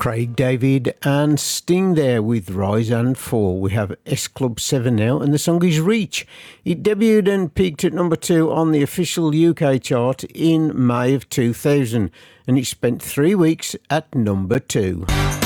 Craig David and Sting there with Rise and Fall. We have S Club 7 now, and the song is Reach. It debuted and peaked at number 2 on the official UK chart in May of 2000, and it spent 3 weeks at number 2.